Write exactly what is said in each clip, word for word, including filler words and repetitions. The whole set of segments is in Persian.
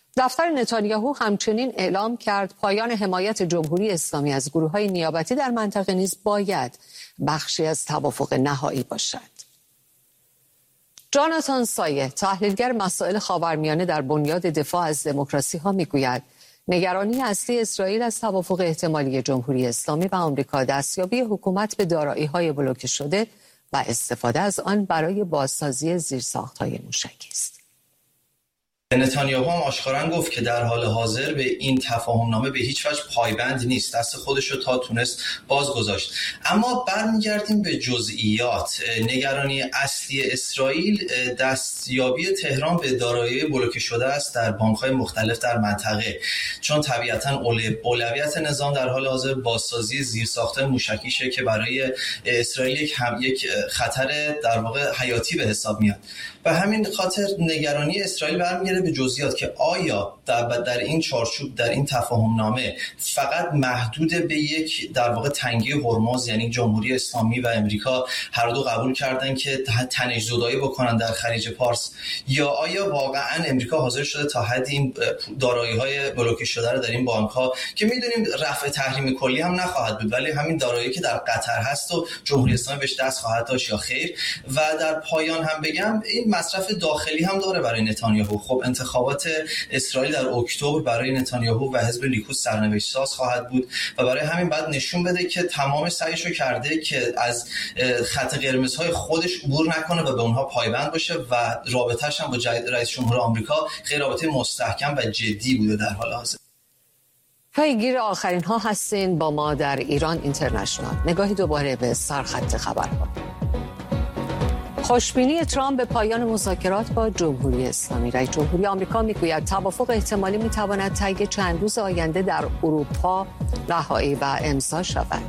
دفتر نتانیاهو همچنین اعلام کرد پایان حمایت جمهوری اسلامی از گروه‌های نیابتی در منطقه نیز باید بخشی از توافق نهایی باشد. جاناتان سایه، تحلیلگر مسائل خاورمیانه در بنیاد دفاع از دموکراسی ها میگوید نگرانی اصلی اسرائیل از توافق احتمالی جمهوری اسلامی و آمریکا دستیابی حکومت به دارایی‌های بلوکه شده و استفاده از آن برای بازسازی زیرساخت‌های موشکی است. نتانیاهو هم آشکارا گفت که در حال حاضر به این تفاهمنامه به هیچ وجه پایبند نیست، دست خودش رو تا تونست باز گذاشت. اما برمیگردیم به جزئیات. نگرانی اصلی اسرائیل دستیابی تهران به دارایی بلوکه شده است در بانک‌های مختلف در منطقه، چون طبیعتاً اولویت نظام در حال حاضر بازسازی زیرساخت‌های موشکیشه که برای اسرائیل یک هم یک خطر در واقع حیاتی به حساب میاد. و همین خاطر نگرانی اسرائیل برمیگرده به جزئیات که آیا در, در این چارچوب در این تفاهمنامه فقط محدود به یک در واقع تنگه هرمز، یعنی جمهوری اسلامی و امریکا هر دو قبول کردن که تنش زدایی بکنن در خلیج پارس، یا آیا واقعا امریکا حاضر شده تا حد این دارایی‌های بلوکه شده رو در این بانک‌ها که می‌دونیم رفع تحریم کلی هم نخواهد بود، ولی همین دارایی که در قطر هست و جمهوری اسلامی بهش دست خواهد داشت یا خیر. و در پایان هم بگم این مصرف داخلی هم داره برای نتانیاهو. خب انتخابات اسرائیل در اکتبر برای نتانیاهو و حزب لیکود سرنوشت ساز خواهد بود و برای همین بعد نشون بده که تمام سعیشو کرده که از خط قرمزهای خودش عبور نکنه و به اونها پایبند باشه و رابطه‌اش هم با رئیس جمهور آمریکا خیلی رابطه مستحکم و جدی بوده در حال حاضر. پیگیر آخرین ها هستین با ما در ایران اینترنشنال. نگاهی دوباره به سرخط خبرها. خوشبینی ترامپ به پایان مذاکرات با جمهوری اسلامی. رئیس جمهوری آمریکا میگوید توافق احتمالی میتواند طی چند روز آینده در اروپا رهایی و امضا شود.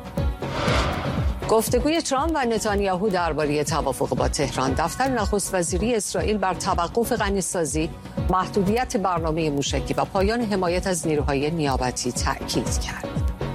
گفتگوی ترامپ و نتانیاهو درباره توافق با تهران. دفتر نخست وزیری اسرائیل بر توقف غنیسازی، محدودیت برنامه موشکی و پایان حمایت از نیروهای نیابتی تأکید کرد.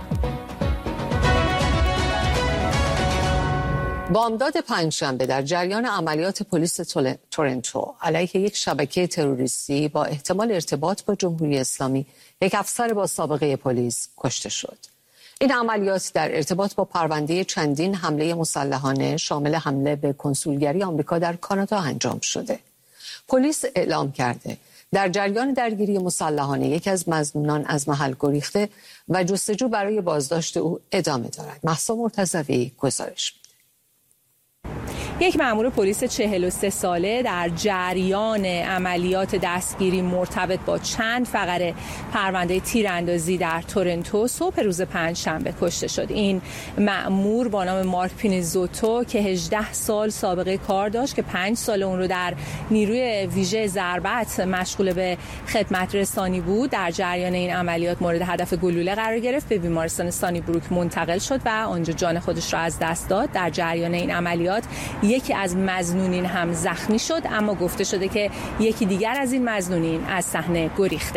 بامداد پنجشنبه در جریان عملیات پلیس تورنتو علیه یک شبکه تروریستی با احتمال ارتباط با جمهوری اسلامی، یک افسر با سابقه پلیس کشته شد. این عملیات در ارتباط با پرونده چندین حمله مسلحانه شامل حمله به کنسولگری آمریکا در کانادا انجام شده. پلیس اعلام کرده در جریان درگیری مسلحانه یک از مظنونان از محل گریخته و جستجو برای بازداشت او ادامه دارد. مهسا مرتضوی گزارش می‌دهد. یک مأمور پلیس چهل و سه ساله در جریان عملیات دستگیری مرتبط با چند فقره پرونده تیراندازی در تورنتو صبح روز پنجشنبه کشته شد. این مأمور با نام مارک پینیزوتو که هجده سال سابقه کار داشت که پنج سال اون رو در نیروی ویژه ضربت مشغول به خدمت رسانی بود، در جریان این عملیات مورد هدف گلوله قرار گرفت، به بیمارستان سانی بروک منتقل شد و آنجا جان خودش را از دست داد. در جریان این عملیات یکی از مظنونین هم زخمی شد، اما گفته شده که یکی دیگر از این مظنونین از صحنه گریخته.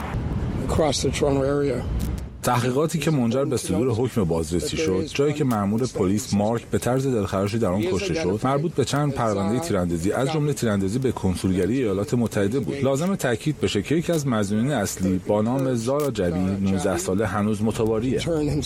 تحقیقاتی که منجر به صدور حکم بازرسی شد، جایی که مأمور پلیس مارک به طرز دلخراشی در آن کشته شد، مربوط به چند پرونده تیراندازی از جمله تیراندازی به کنسولگری ایالات متحده بود. لازم تاکید بشه که یکی از مظنونین اصلی با نام زارا جبی نوزده ساله هنوز متواریه.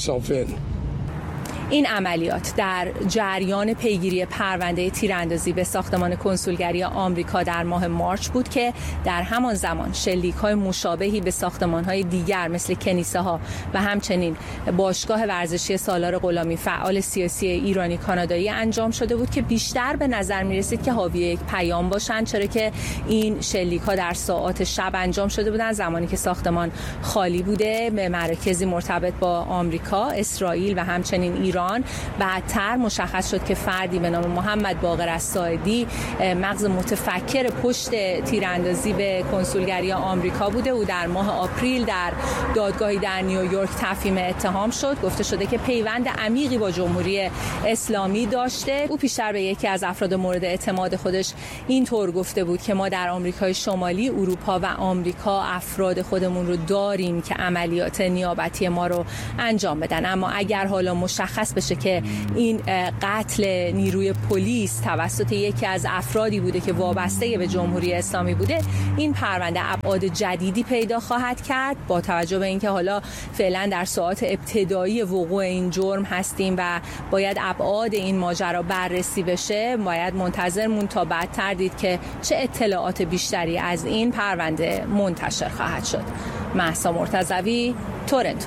این عملیات در جریان پیگیری پرونده تیراندازی به ساختمان کنسولگری آمریکا در ماه مارچ بود که در همان زمان شلیک‌های مشابهی به ساختمان‌های دیگر مثل کنیسه‌ها و همچنین باشگاه ورزشی سالار غلامی فعال سیاسی ایرانی کانادایی انجام شده بود که بیشتر به نظر می‌رسید که حاوی یک پیام باشند، چرا که این شلیک‌ها در ساعات شب انجام شده بودند زمانی که ساختمان خالی بوده. به مراکزی مرتبط با آمریکا، اسرائیل و همچنین ایران بعدتر مشخص شد که فردی به نام محمد باقر الساعدی مغز متفکر پشت تیراندازی به کنسولگری آمریکا بوده. او در ماه آپریل در دادگاهی در نیویورک تفهیم اتهام شد. گفته شده که پیوند عمیقی با جمهوری اسلامی داشته. او پیشتر به یکی از افراد مورد اعتماد خودش اینطور گفته بود که ما در آمریکای شمالی، اروپا و آمریکا افراد خودمون رو داریم که عملیات نیابتی ما رو انجام بدن، اما اگر حالا مشخص مشخص بشه که این قتل نیروی پلیس توسط یکی از افرادی بوده که وابسته به جمهوری اسلامی بوده، این پرونده ابعاد جدیدی پیدا خواهد کرد. با توجه به اینکه حالا فعلا در ساعات ابتدایی وقوع این جرم هستیم و باید ابعاد این ماجرا بررسی بشه، باید منتظر مون تا بعدتر دید که چه اطلاعات بیشتری از این پرونده منتشر خواهد شد. مهسا مرتضوی، تورنتو.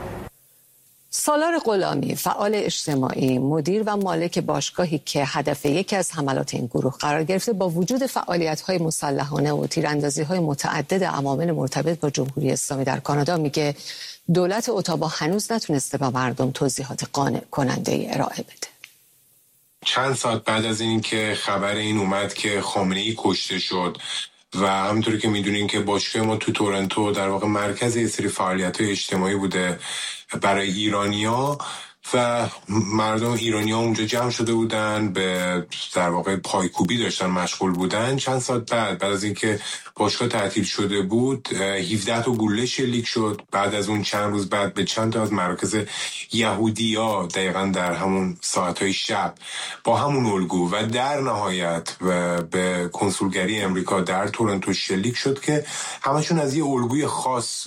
سالار غلامی، فعال اجتماعی، مدیر و مالک باشگاهی که هدف یکی از حملات این گروه قرار گرفته، با وجود فعالیت‌های مسلحانه و تیراندازی‌های متعدد عوامل مرتبط با جمهوری اسلامی در کانادا، میگه دولت اتاوا هنوز نتونسته به مردم توضیحات قانع کننده ارائه بده. چند ساعت بعد از این که خبر این اومد که خامنه‌ای کشته شد و همونطوری که میدونین که باشگاه ما تو تورنتو در واقع مرکز یه سری فعالیت‌های اجتماعی بوده برای ایرانی‌ها و مردم ایرانی‌ها اونجا جمع شده بودن، به در واقع پایکوبی داشتن مشغول بودن. چند ساعت بعد بعد از اینکه باشگاه تعطیل شده بود، هفده تا گلوله شلیک شد. بعد از اون چند روز بعد به چند تا از مراکز یهودی‌ها دقیقاً در همون ساعت‌های شب با همون الگو و در نهایت به کنسولگری امریکا در تورنتو شلیک شد که همشون از یه الگوی خاص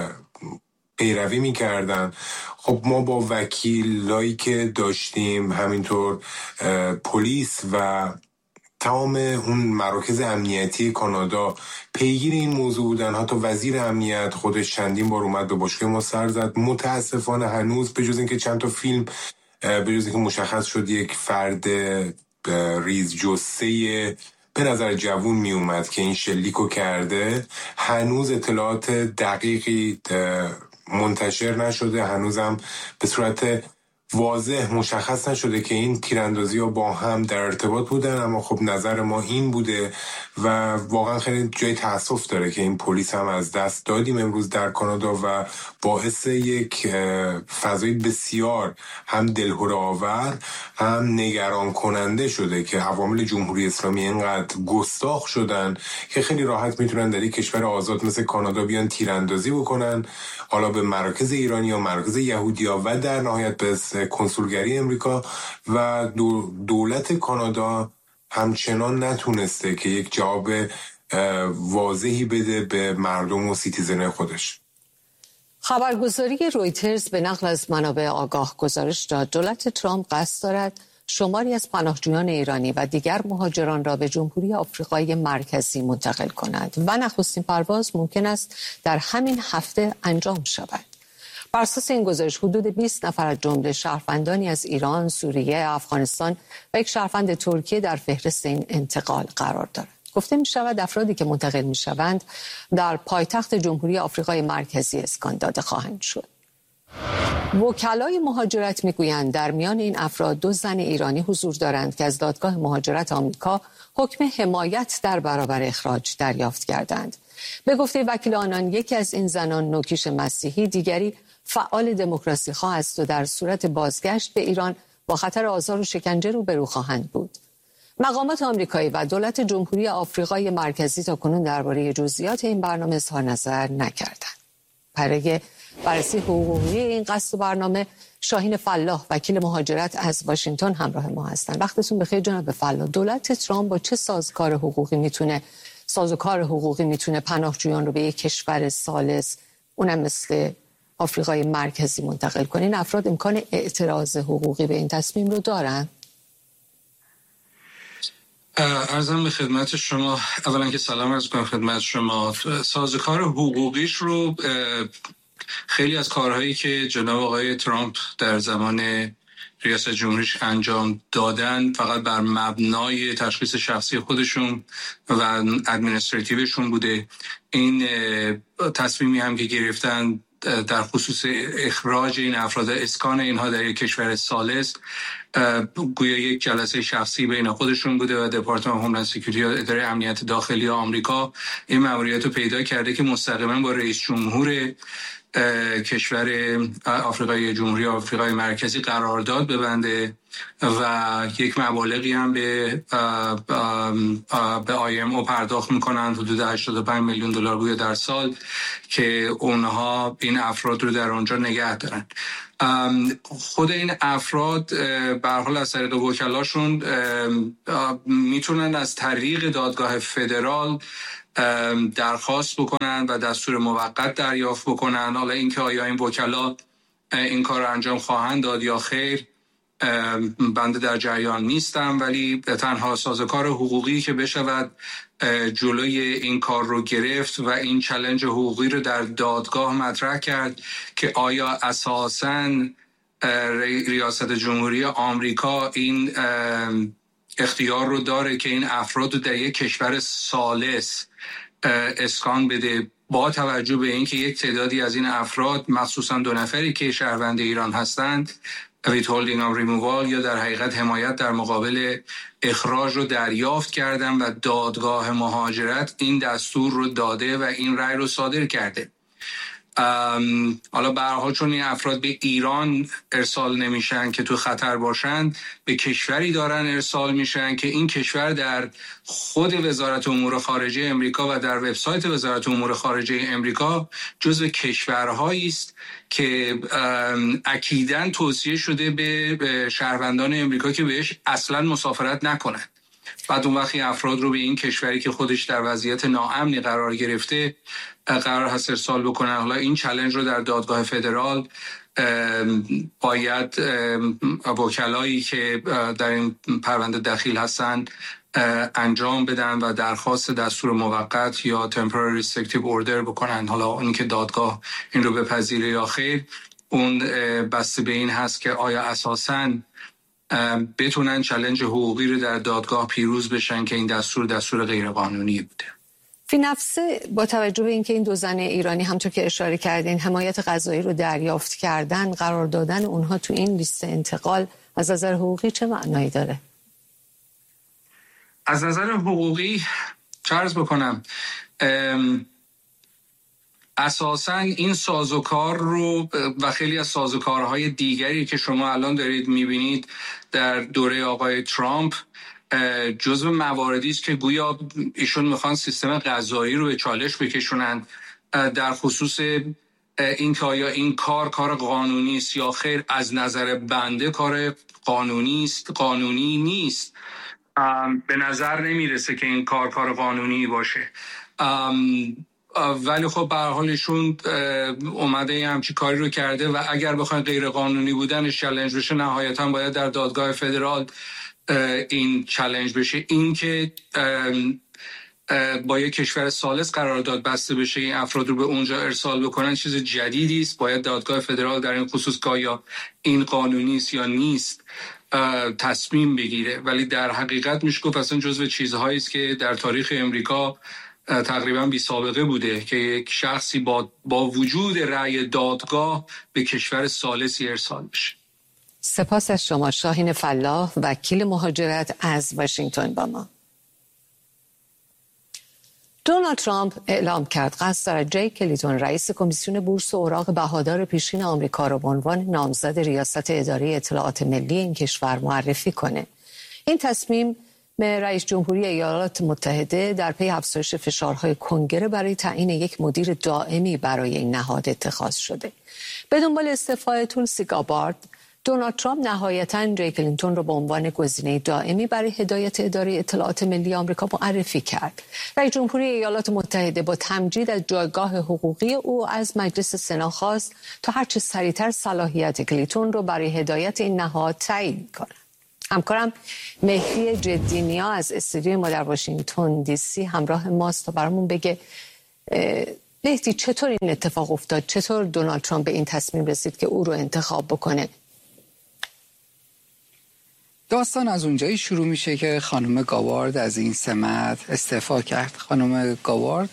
پیروی می‌کردن. خب ما با وکیلایی که داشتیم، همینطور پلیس و تمام اون مراکز امنیتی کانادا پیگیر این موضوع بودن. حتی وزیر امنیت خودش چندین بار اومد به باشگاه ما سر زد. متاسفانه هنوز به جز اینکه چند تا فیلم، به جز اینکه مشخص شد یک فرد ریز جثه به نظر جوون می اومد که این شلیکو کرده، هنوز اطلاعات دقیقی منتشر نشده. هنوزم به صورت واضح مشخص نشده که این تیراندازی ها با هم در ارتباط بودن. اما خب نظر ما این بوده و واقعا خیلی جای تأسف داره که این پلیس هم از دست دادیم امروز در کانادا و باعث یک فضای بسیار هم دلهره آور هم نگران کننده شده که عوامل جمهوری اسلامی اینقدر گستاخ شدن که خیلی راحت میتونن در یک کشور آزاد مثل کانادا بیان تیراندازی بکنن، حالا به مراکز ایرانی ها، مراکز یهودی ها و در نهایت به کنسولگری امریکا. و دولت کانادا همچنان نتونسته که یک جواب واضحی بده به مردم و سیتیزن خودش. خبرگزاری رویترز به نقل از منابع آگاه گزارش داد دولت ترامپ قصد دارد شماری از پناهجویان ایرانی و دیگر مهاجران را به جمهوری آفریقای مرکزی منتقل کند و نخستین پرواز ممکن است در همین هفته انجام شود. بر اساس این گزارش حدود بیست نفر از جمله شهروندانی از ایران، سوریه، افغانستان و یک شهروند ترکیه در فهرست این انتقال قرار دارند. گفته می شود افرادی که منتقل می شوند در پایتخت جمهوری آفریقای مرکزی اسکان داده خواهند شد. وکلای مهاجرت میگویند در میان این افراد دو زن ایرانی حضور دارند که از دادگاه مهاجرت آمریکا حکم حمایت در برابر اخراج دریافت کردند. به گفته وکیل آنان یکی از این زنان نوکیش مسیحی، دیگری فعال دموکراسی خواه است و در صورت بازگشت به ایران با خطر آزار و شکنجه روبرو خواهند بود. مقامات آمریکایی و دولت جمهوری آفریقای مرکزی تاکنون درباره جزئیات این برنامه اظهار نظر نکردند. برای بررسی حقوقی این قصد و برنامه شاهین فلاح وکیل مهاجرت از واشنگتن همراه ما هستند. وقتتون بخیر جناب فلاح. دولت ترامپ با چه سازوکار حقوقی میتونه سازوکار حقوقی میتونه پناهجویان رو به یک کشور ثالث اونم مثل آفریقای مرکزی منتقل کنه؟ این افراد امکان اعتراض حقوقی به این تصمیم رو دارن؟ عرضم به خدمت شما، اولا که سلام عرض کنم خدمت شما. سازوکار حقوقیش رو خیلی از کارهایی که جناب آقای ترامپ در زمان ریاست جمهوریش انجام دادن فقط بر مبنای تشخیص شخصی خودشون و ادمنستراتیوشون بوده. این تصمیمی هم که گرفتن در خصوص اخراج این افراد، اسکان اینها در یک کشور ثالث، گویا یک جلسه شخصی بین خودشون بوده و دپارتمان هوملند سکیوریتی یا اداره امنیت داخلی آمریکا این مأموریت رو پیدا کرده که مستقیما با رئیس جمهور کشور آفریقای جمهوری آفریقای مرکزی قرارداد ببنده و یک مبالغی هم به به آی ام او پرداخت میکنند، حدود هشتاد و پنج میلیون دلار بوده در سال، که اونها این افراد رو در اونجا نگه دارن. خود این افراد به هر حال از طریق وکلاشون میتونن از طریق دادگاه فدرال درخواست بکنن و دستور موقت دریافت بکنن. حالا اینکه آیا این وکلا این کار رو انجام خواهند داد یا خیر بنده در جریان نیستم، ولی تنها سازوکار حقوقی که بشود جلوی این کار رو گرفت و این چالش حقوقی رو در دادگاه مطرح کرد که آیا اساساً ریاست جمهوری آمریکا این اختیار رو داره که این افراد رو در یک کشور ثالث اسکان بده، با توجه به اینکه یک تعدادی از این افراد مخصوصا دو نفری که شهروند ایران هستند withholding of removal یا در حقیقت حمایت در مقابل اخراج رو دریافت کردن و دادگاه مهاجرت این دستور رو داده و این رأی رو صادر کرده. حالا به هر حال چون این افراد به ایران ارسال نمیشن که تو خطر باشن، به کشوری دارن ارسال میشن که این کشور در خود وزارت امور خارجه امریکا و در وبسایت وزارت امور خارجه امریکا جزو کشورهایی است که اکیداً توصیه شده به شهروندان امریکا که بهش اصلاً مسافرت نکنند. بعد اون وقتی افراد رو به این کشوری که خودش در وضعیت ناامنی قرار گرفته قرار هست ارسال بکنن. حالا این چالش رو در دادگاه فدرال باید وکلایی که در این پرونده دخیل هستن انجام بدن و درخواست دستور موقت یا temporary restrictive order بکنن. حالا اون که دادگاه این رو بپذیره یا خیر اون بسته به این هست که آیا اساساً بتونن چالش حقوقی رو در دادگاه پیروز بشن که این دستور دستور غیرقانونی بوده. فی نفسه با توجه به اینکه این دو زن ایرانی همونطور که اشاره کردین حمایت قضایی رو دریافت کردن، قرار دادن اونها تو این لیست انتقال از نظر حقوقی چه معنایی داره؟ از نظر حقوقی چه عرض بکنم، اساساً این سازوکار رو و خیلی از سازوکارهای دیگری که شما الان دارید میبینید در دوره آقای ترامپ جزو مواردی است که گویا ایشون میخوان سیستم قضایی رو به چالش بکشونن در خصوص این که آیا این کار کار قانونی است یا خیر. از نظر بنده کار قانونی است، قانونی نیست. به نظر نمیرسه که این کار کار قانونی باشه، ولی خب به هر حال ایشون اومده همچی کاری رو کرده و اگر بخواین غیر قانونی بودنش چالش بشه نهایتاً باید در دادگاه فدرال این چالش بشه. این که با یک کشور ثالث قرارداد بسته بشه این افراد رو به اونجا ارسال بکنن چیز جدیدی است. باید دادگاه فدرال در این خصوص که یا این قانونی است یا نیست تصمیم بگیره، ولی در حقیقت میشه گفت اصلا جزو چیزهایی است که در تاریخ امریکا تقریبا بی سابقه بوده که یک شخصی با با وجود رأی دادگاه به کشور ثالثی ارسال بشه. سپاس از شما شاهین فلاح، وکیل مهاجرت از واشنگتن با ما. دونالد ترامپ اعلام کرد قصد دارد جی کلیتون رئیس کمیسیون بورس و اوراق بهادار پیشین آمریکا را به عنوان نامزد ریاست اداره اطلاعات ملی این کشور معرفی کنه. این تصمیم به رئیس جمهوری ایالات متحده در پی افزایش فشارهای کنگره برای تعیین یک مدیر دائمی برای این نهاد اتخاذ شده. به دنبال استعفای تولسی گابارد، دونالد ترامپ نهایتاً جی کلینتون را به عنوان گزینه دائمی برای هدایت اداره اطلاعات ملی آمریکا معرفی کرد. رئیس جمهوری ایالات متحده با تمجید از جایگاه حقوقی او از مجلس سنا خواست تا هرچه سریعتر صلاحیت کلینتون را برای هدایت این نهاد تعیین کند. همکارم مهدی جدینیا از استودیوی ما در واشنگتن دی سی همراه ماست تا برامون بگه مهدی چطور این اتفاق افتاد؟ چطور دونالد ترامپ به این تصمیم رسید که او رو انتخاب بکنه؟ داستان از اونجایی شروع میشه که خانم گاوارد از این سمت استعفا کرد. خانم گاوارد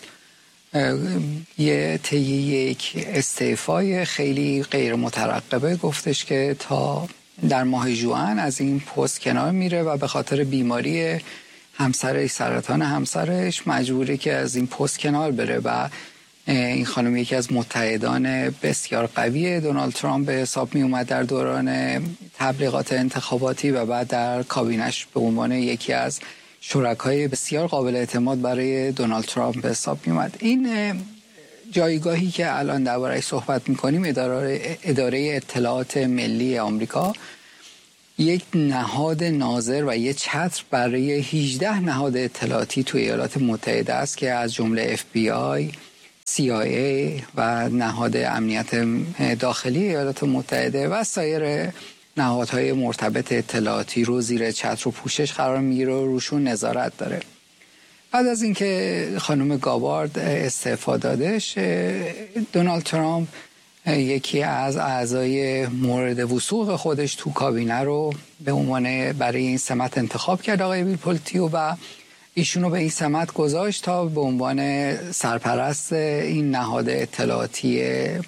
یه طی یک استعفای خیلی غیر مترقبه گفتش که تا در ماه ژوئن از این پست کنار میره و به خاطر بیماری همسرش، سرطان همسرش، مجبوره که از این پست کنار بره و این خانم یکی از متحدان بسیار قوی دونالد ترامپ به حساب می اومد در دوران تبلیغات انتخاباتی و بعد در کابینش به عنوان یکی از شرکای بسیار قابل اعتماد برای دونالد ترامپ به حساب می اومد. این جایگاهی که الان درباره‌اش صحبت می‌کنیم اداره اداره اطلاعات ملی آمریکا یک نهاد ناظر و یک چتر برای هجده نهاد اطلاعاتی توی ایالات متحده است که از جمله اف بی آی، سی آی ای و نهاد امنیت داخلی ایالات متحده و سایر نهادهای مرتبط اطلاعاتی رو زیر چتر و پوشش قرار میگیره و روشون نظارت داره. بعد از اینکه خانم گابارد استعفا دادش، دونالد ترامپ یکی از اعضای مورد وثوق خودش تو کابینه رو به عنوان برای این سمت انتخاب کرد، آقای ویل پولتیو، و ایشونو به این سمت گذاشت تا به عنوان سرپرست این نهاد اطلاعاتی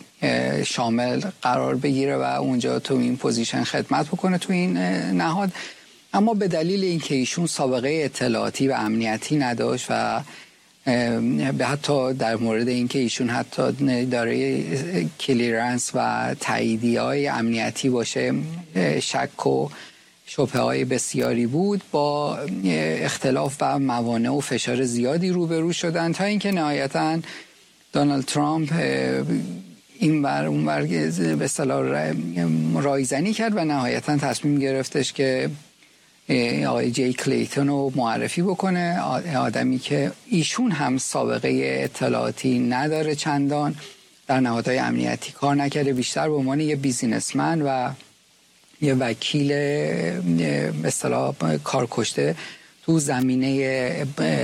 شامل قرار بگیره و اونجا تو این پوزیشن خدمت بکنه تو این نهاد. اما به دلیل اینکه ایشون سابقه اطلاعاتی و امنیتی نداشت و به حتی در مورد اینکه ایشون حتی داره کلیرنس و تاییدیه‌های امنیتی باشه شک و شبهه‌های بسیاری بود، با اختلاف و موانع و فشار زیادی روبرو شدن تا اینکه نهایتاً دونالد ترامپ این ور اون ور به اصطلاح رایزنی کرد و نهایتاً تصمیم گرفتش که آقای جی کلیتون رو معرفی بکنه، آدمی که ایشون هم سابقه اطلاعاتی نداره، چندان در نهادهای امنیتی کار نکرده، بیشتر به عنوان یه بیزینسمن و یه وکیل به اصطلاح کارکشته تو زمینه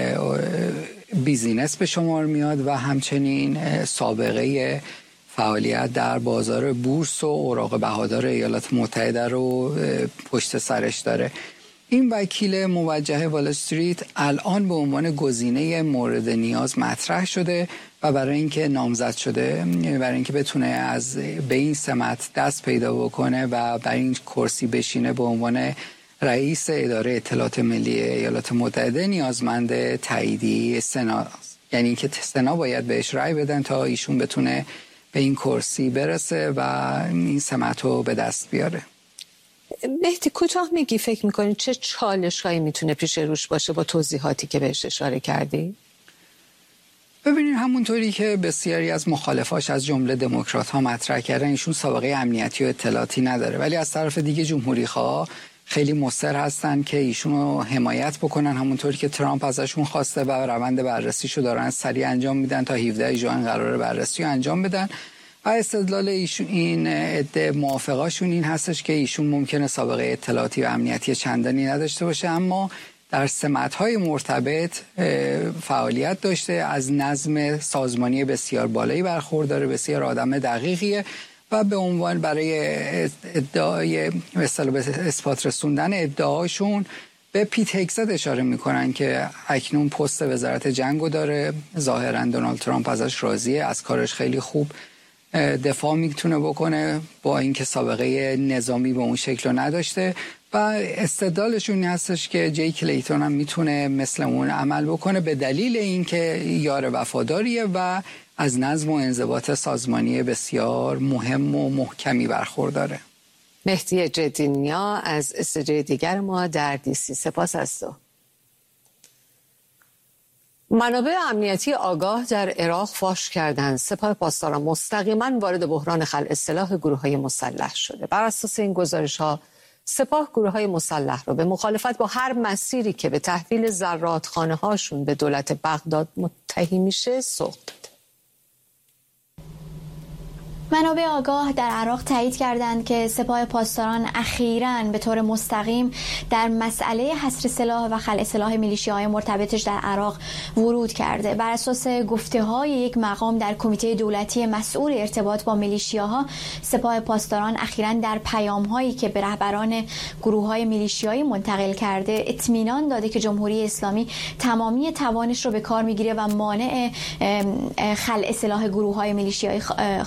بیزینس به شمار میاد و همچنین سابقه فعالیت در بازار بورس و اوراق بهادار ایالات متحده رو پشت سرش داره. این وکیل موجه وال استریت الان به عنوان گزینه مورد نیاز مطرح شده و برای اینکه نامزد شده، برای اینکه بتونه از به این سمت دست پیدا بکنه و برای این کرسی بشینه به عنوان رئیس اداره اطلاعات ملی ایالات متحده، نیازمند تاییدی سنا، یعنی اینکه سنا باید بهش رأی بدن تا ایشون بتونه به این کرسی برسه و این سمت رو به دست بیاره. مهدی کوتاه میگی فکر میکنی چه چالش‌هایی میتونه پیش روش باشه با توضیحاتی که بهش اشاره کردی؟ ببینید همونطوری که بسیاری از مخالفاش از جمله دموکرات ها مطرح کردن، ایشون سابقه امنیتی و اطلاعاتی نداره، ولی از طرف دیگه جمهوری‌خواه خیلی مصر هستن که ایشون رو حمایت بکنن، همونطوری که ترامپ ازشون خواسته و روند بررسیشو دارن سریع انجام میدن تا هفدهم ژوئن قراره بررسی رو انجام بدن. و استدلال ایشون این عده موافقاشون این هستش که ایشون ممکنه سابقه اطلاعاتی و امنیتی چندانی نداشته باشه، اما در سمت‌های مرتبط فعالیت داشته، از نظم سازمانی بسیار بالایی برخورداره، بسیار آدم دقیقیه و به عنوان برای ادعای مثلا به اثبات رسوندن ادعاشون به پیت هگزت اشاره میکنن که اکنون پست وزارت جنگو داره. ظاهرا دونالد ترامپ ازش راضیه، از کارش خیلی خوب دفاع میتونه بکنه با اینکه سابقه نظامی به اون شکل رو نداشته و استدلالشون هستش که جی کلیتون هم میتونه مثل اون عمل بکنه به دلیل اینکه یار وفاداریه و از نظم و انضباط سازمانی بسیار مهم و محکمی برخورداره. مهدی جدینیا از استودیوی دیگر ما در دی سی، سپاس از تو. منابع امنیتی آگاه در عراق فاش کردند سپاه پاسداران مستقیما وارد بحران خلع سلاح گروه‌های مسلح شده. بر اساس این گزارش‌ها سپاه گروه‌های مسلح را به مخالفت با هر مسیری که به تحویل زرادخانه‌هاشون به دولت بغداد متهم میشه سوق داده. منابع آگاه در عراق تایید کردند که سپاه پاسداران اخیراً به طور مستقیم در مسئله حصر سلاح و خلع سلاح میلیشیاهای مرتبطش در عراق ورود کرده. بر اساس گفته‌های یک مقام در کمیته دولتی مسئول ارتباط با میلیشیاها، سپاه پاسداران اخیراً در پیام‌هایی که به رهبران گروه‌های میلیشیایی منتقل کرده اطمینان داده که جمهوری اسلامی تمامی توانش رو به کار می‌گیره و مانع خلع سلاح گروه‌های میلیشیایی خواهد شد.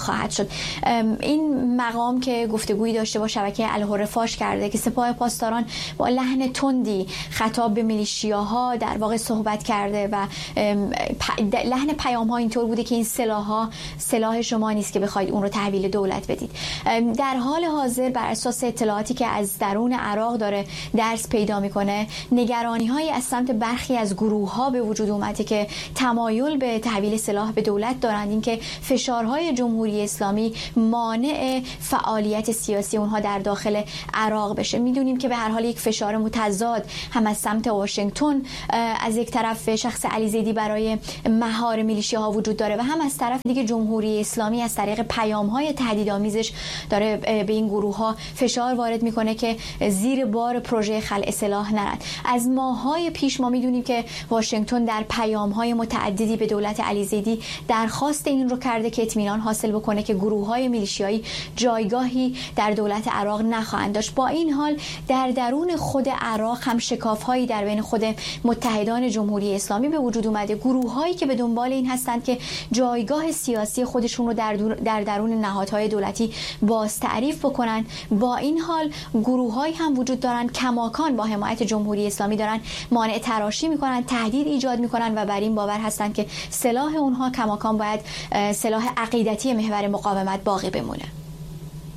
شد. این مقام که گفتگویی داشته با شبکه الحر فاش کرده که سپاه پاسداران با لحن تندی خطاب به میلیشیاها در واقع صحبت کرده و لحن پیام ها اینطور بوده که این سلاح ها سلاح شما نیست که بخواید اون رو تحویل دولت بدید. در حال حاضر بر اساس اطلاعاتی که از درون عراق داره درس پیدا میکنه، نگرانی های از سمت برخی از گروه ها به وجود اومده که تمایل به تحویل سلاح به دولت دارند، اینکه فشارهای جمهوری اسلامی مانع فعالیت سیاسی اونها در داخل عراق بشه. میدونیم که به هر حال یک فشار متضاد هم از سمت واشنگتن از یک طرف شخص علی زیدی برای مهار میلیشیاها وجود داره و هم از طرف دیگه جمهوری اسلامی از طریق پیام‌های تهدیدآمیزش داره به این گروه‌ها فشار وارد میکنه که زیر بار پروژه خلع سلاح نرند. از ماه‌های پیش ما میدونیم که واشنگتن در پیام‌های متعددی به دولت علی زیدی درخواست این رو کرده که اطمینان حاصل بکنه که گروه‌های میلیشیایی جایگاهی در دولت عراق نخواهند داشت. با این حال در درون خود عراق هم شکاف‌هایی در بین خود متحدان جمهوری اسلامی به وجود اومده، گروه‌هایی که به دنبال این هستند که جایگاه سیاسی خودشون رو در در درون نهادهای دولتی باز تعریف بکنن. با این حال گروه‌هایی هم وجود دارن کماکان با حمایت جمهوری اسلامی دارن مانع تراشی میکنن، تهدید ایجاد میکنن و بر این باور هستند که سلاح اونها کماکان باید سلاح عقیدتی محور مقاومت باقی بمونه.